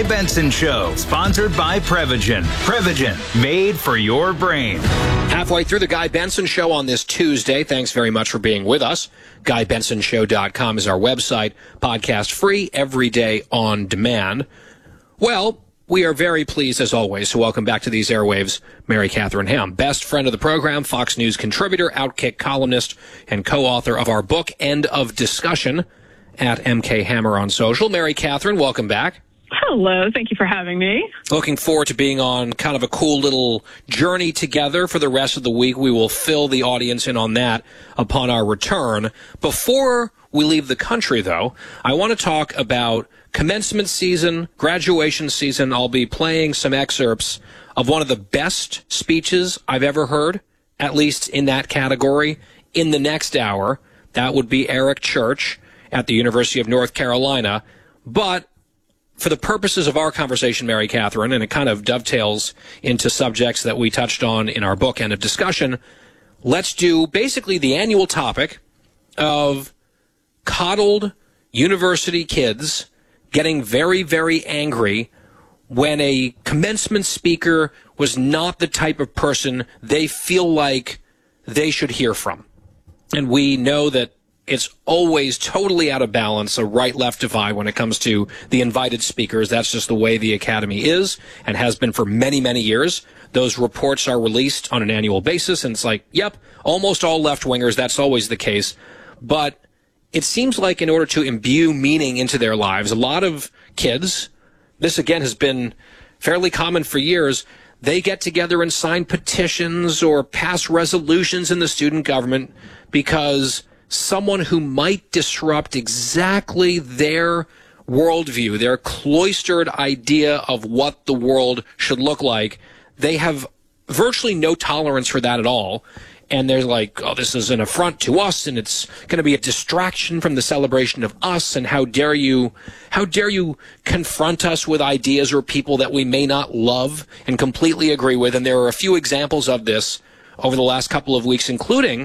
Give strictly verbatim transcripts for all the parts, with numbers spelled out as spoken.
Guy Benson Show, sponsored by Prevagen. Prevagen, made for your brain. Halfway through the Guy Benson Show on this Tuesday. Thanks very much for being with us. Guy Benson Show dot com is our website. Podcast free, every day on demand. Well, we are very pleased, as always, to welcome back to these airwaves Mary Catherine Ham, best friend of the program, Fox News contributor, Outkick columnist, and co-author of our book, End of Discussion, at M K Hammer on social. Mary Catherine, welcome back. Hello. Thank you for having me. Looking forward to being on kind of a cool little journey together for the rest of the week. We will fill the audience in on that upon our return. Before we leave the country, though, I want to talk about commencement season, graduation season. I'll be playing some excerpts of one of the best speeches I've ever heard, at least in that category, in the next hour. That would be Eric Church at the University of North Carolina. But for the purposes of our conversation, Mary Catherine, and it kind of dovetails into subjects that we touched on in our book, End of Discussion, let's do basically the annual topic of coddled university kids getting very, very angry when a commencement speaker was not the type of person they feel like they should hear from. And we know that it's always totally out of balance, a right-left divide when it comes to the invited speakers. That's just the way the Academy is and has been for many, many years. Those reports are released on an annual basis, and it's like, yep, almost all left-wingers, that's always the case. But it seems like in order to imbue meaning into their lives, a lot of kids, this again has been fairly common for years, they get together and sign petitions or pass resolutions in the student government because someone who might disrupt exactly their worldview, their cloistered idea of what the world should look like, they have virtually no tolerance for that at all. And they're like, oh, this is an affront to us, and it's going to be a distraction from the celebration of us, and how dare you, how dare you confront us with ideas or people that we may not love and completely agree with. And there are a few examples of this over the last couple of weeks, including,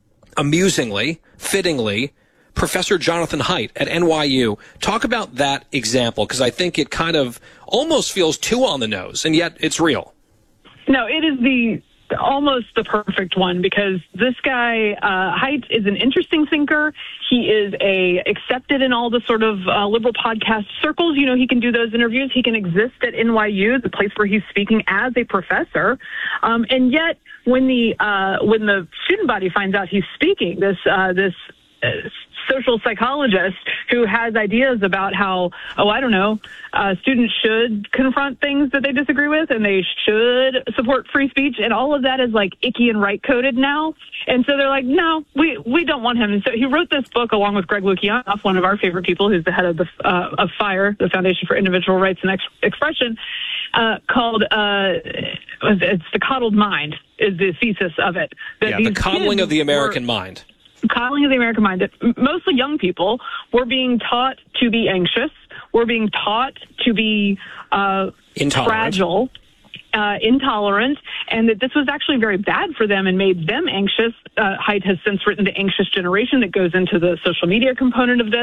amusingly, fittingly, Professor Jonathan Haidt at N Y U. Talk about that example, because I think it kind of almost feels too on the nose, and yet it's real. No, it is the almost the perfect one, because this guy, uh, Haidt, is an interesting thinker. He is a accepted in all the sort of uh, liberal podcast circles. You know, he can do those interviews. He can exist at N Y U, the place where he's speaking as a professor. Um, and yet, when the uh, when the student body finds out he's speaking, this uh, this uh, social psychologist who has ideas about how, oh, I don't know, uh, students should confront things that they disagree with, and they should support free speech, and all of that is like icky and right-coded now. And so they're like, no, we we don't want him. And so he wrote this book along with Greg Lukianoff, one of our favorite people, who's the head of the uh, of FIRE, the Foundation for Individual Rights and Ex- Expression, uh, called uh, it's the coddled mind is the thesis of it. That yeah, the coddling of the American were, mind. Coddling of the American mind, that mostly young people were being taught to be anxious, were being taught to be uh, fragile, uh, intolerant, and that this was actually very bad for them and made them anxious. Uh, Haidt has since written The Anxious Generation that goes into the social media component of this.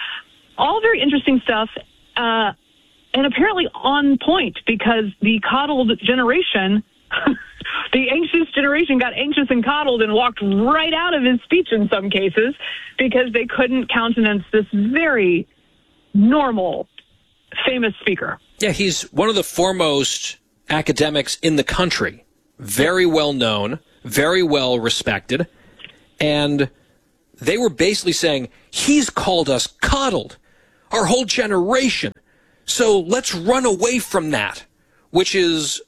All very interesting stuff, uh, and apparently on point, because the coddled generation the anxious generation got anxious and coddled and walked right out of his speech in some cases because they couldn't countenance this very normal, famous speaker. Yeah, he's one of the foremost academics in the country. Very well known, very well respected. And they were basically saying, he's called us coddled, our whole generation. So let's run away from that, which is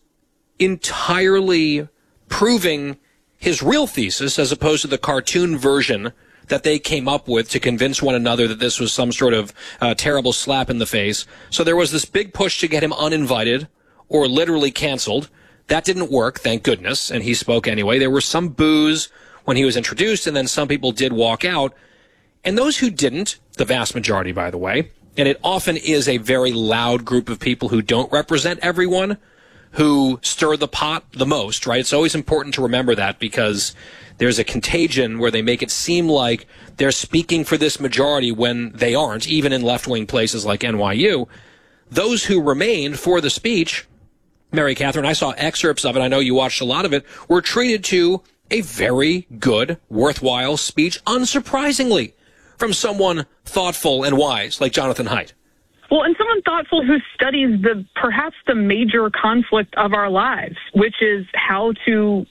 entirely proving his real thesis as opposed to the cartoon version that they came up with to convince one another that this was some sort of uh, terrible slap in the face. So there was this big push to get him uninvited or literally canceled. That didn't work, thank goodness, and he spoke anyway. There were some boos when he was introduced, and then some people did walk out. And those who didn't, the vast majority, by the way, and it often is a very loud group of people who don't represent everyone, who stir the pot the most, right? It's always important to remember that, because there's a contagion where they make it seem like they're speaking for this majority when they aren't, even in left-wing places like N Y U. those who remained for the speech, Mary Catherine, I saw excerpts of it, I know you watched a lot of it, were treated to a very good, worthwhile speech, unsurprisingly, from someone thoughtful and wise like Jonathan Haidt. Well, and someone thoughtful who studies the perhaps the major conflict of our lives, which is how to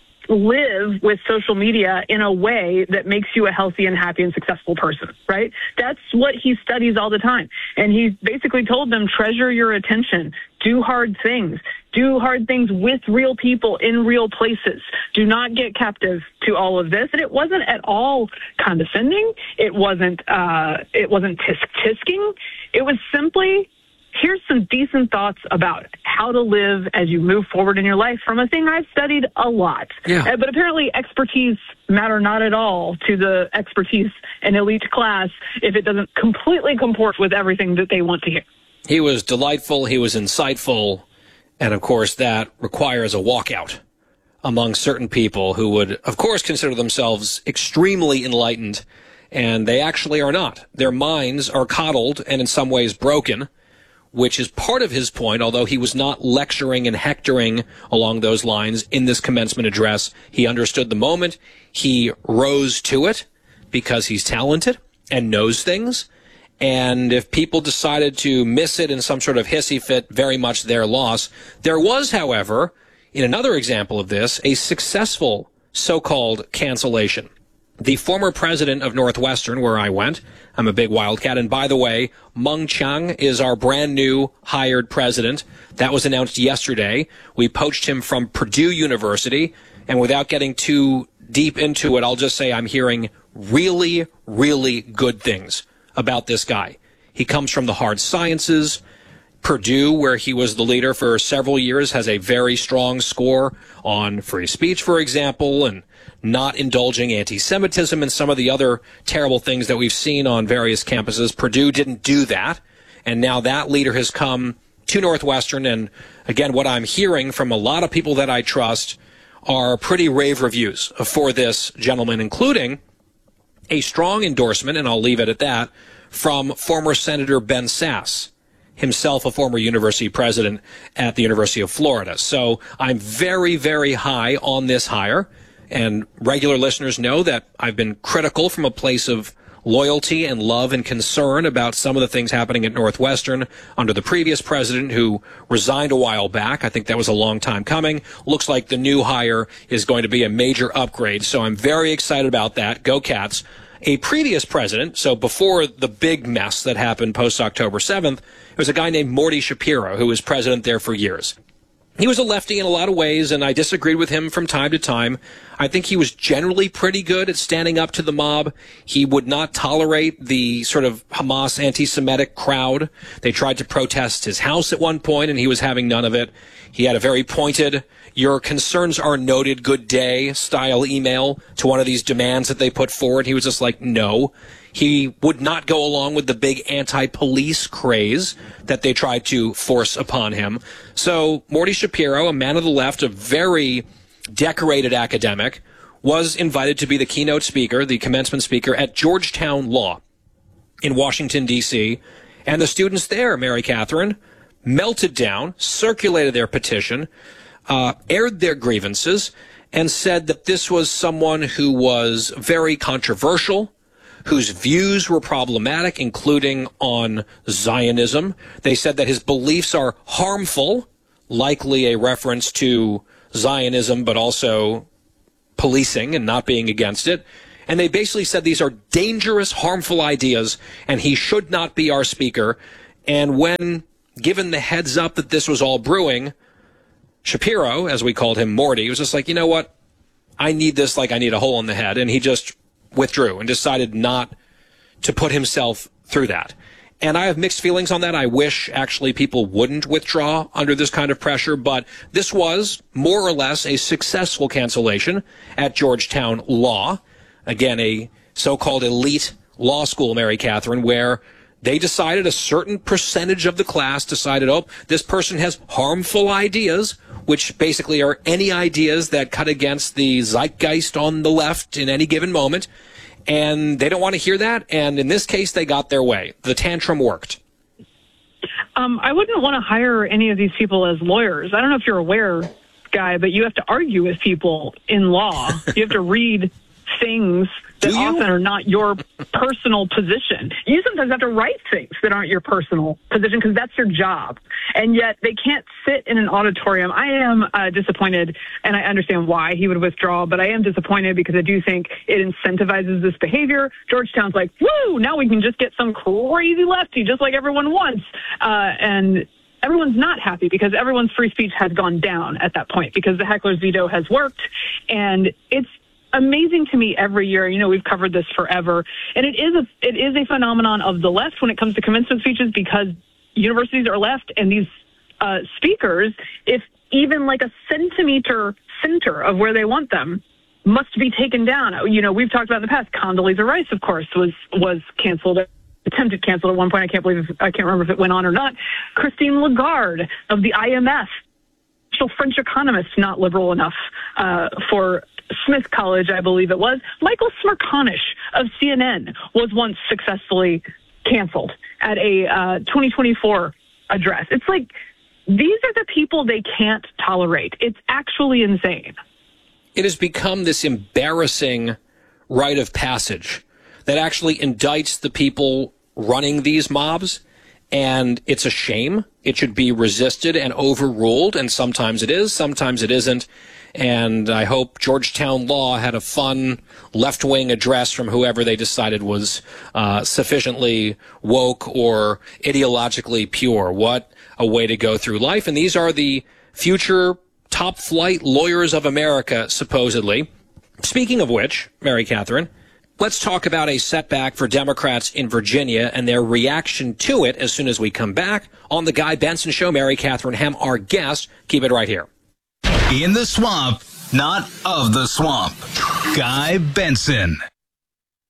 live with social media in a way that makes you a healthy and happy and successful person, right? That's what he studies all the time. And he basically told them, treasure your attention, do hard things, do hard things with real people in real places. Do not get captive to all of this. And it wasn't at all condescending. It wasn't, uh, it wasn't tisk-tisking. It was simply, here's some decent thoughts about how to live as you move forward in your life from a thing I've studied a lot. Yeah. Uh, but apparently expertise matter not at all to the expertise and elite class if it doesn't completely comport with everything that they want to hear. He was delightful. He was insightful. And, of course, that requires a walkout among certain people who would, of course, consider themselves extremely enlightened. And they actually are not. Their minds are coddled and in some ways broken, which is part of his point, although he was not lecturing and hectoring along those lines in this commencement address. He understood the moment. He rose to it because he's talented and knows things. And if people decided to miss it in some sort of hissy fit, very much their loss. There was, however, in another example of this, a successful so-called cancellation. The former president of Northwestern, where I went, I'm a big Wildcat, and by the way, Meng Chiang is our brand new hired president. That was announced yesterday. We poached him from Purdue University, and without getting too deep into it, I'll just say I'm hearing really, really good things about this guy. He comes from the hard sciences. Purdue, where he was the leader for several years, has a very strong score on free speech, for example, and not indulging anti-Semitism and some of the other terrible things that we've seen on various campuses. Purdue didn't do that, and now that leader has come to Northwestern, and again, what I'm hearing from a lot of people that I trust are pretty rave reviews for this gentleman, including a strong endorsement, and I'll leave it at that, from former Senator Ben Sasse, himself a former university president at the University of Florida. So I'm very, very high on this hire. And regular listeners know that I've been critical from a place of loyalty and love and concern about some of the things happening at Northwestern under the previous president who resigned a while back. I think that was a long time coming. Looks like the new hire is going to be a major upgrade. So I'm very excited about that. Go Cats. A previous president, so before the big mess that happened post-October seventh, it was a guy named Morty Shapiro who was president there for years. He was a lefty in a lot of ways, and I disagreed with him from time to time. I think he was generally pretty good at standing up to the mob. He would not tolerate the sort of Hamas anti-Semitic crowd. They tried to protest his house at one point, and he was having none of it. He had a very pointed, your concerns are noted, good day style email to one of these demands that they put forward. He was just like, no. He would not go along with the big anti-police craze that they tried to force upon him. So Morty Shapiro, a man of the left, a very decorated academic, was invited to be the keynote speaker, the commencement speaker at Georgetown Law in Washington, D C. And the students there, Mary Catherine, melted down, circulated their petition, uh, aired their grievances, and said that this was someone who was very controversial, whose views were problematic, including on Zionism. They said that his beliefs are harmful, likely a reference to Zionism, but also policing and not being against it. And they basically said these are dangerous, harmful ideas, and he should not be our speaker. And when given the heads up that this was all brewing, Shapiro, as we called him, Morty, was just like, you know what? I need this like I need a hole in the head. And he just withdrew and decided not to put himself through that. And I have mixed feelings on that. I wish actually people wouldn't withdraw under this kind of pressure, but this was more or less a successful cancellation at Georgetown Law. Again, a so-called elite law school, Mary Catherine, where they decided a certain percentage of the class decided, oh, this person has harmful ideas, which basically are any ideas that cut against the zeitgeist on the left in any given moment. And they don't want to hear that. And in this case, they got their way. The tantrum worked. Um, I wouldn't want to hire any of these people as lawyers. I don't know if you're aware, Guy, but you have to argue with people in law. You have to read things that often are not your personal position. You sometimes have to write things that aren't your personal position because that's your job. And yet they can't sit in an auditorium. I am uh, disappointed, and I understand why he would withdraw, but I am disappointed because I do think it incentivizes this behavior. Georgetown's like, woo, now we can just get some crazy lefty just like everyone wants. Uh, and everyone's not happy because everyone's free speech has gone down at that point because the heckler's veto has worked. And it's amazing to me every year. You know, we've covered this forever, and it is a it is a phenomenon of the left when it comes to commencement speeches because universities are left, and these uh, speakers, if even like a centimeter center of where they want them, must be taken down. You know, we've talked about in the past. Condoleezza Rice, of course, was was canceled. Attempted canceled at one point. I can't believe if, I can't remember if it went on or not. Christine Lagarde of the I M F, French economist, not liberal enough uh, for Smith College, I believe it was. Michael Smerconish of C N N was once successfully canceled at a uh, twenty twenty-four address. It's like, these are the people they can't tolerate. It's actually insane. It has become this embarrassing rite of passage that actually indicts the people running these mobs. And it's a shame. It should be resisted and overruled, and sometimes it is, sometimes it isn't. And I hope Georgetown Law had a fun left-wing address from whoever they decided was uh, sufficiently woke or ideologically pure. What a way to go through life. And these are the future top-flight lawyers of America, supposedly. Speaking of which, Mary Catherine, let's talk about a setback for Democrats in Virginia and their reaction to it as soon as we come back on The Guy Benson Show. Mary Catherine Hem, our guest. Keep it right here. In the swamp, not of the swamp. Guy Benson.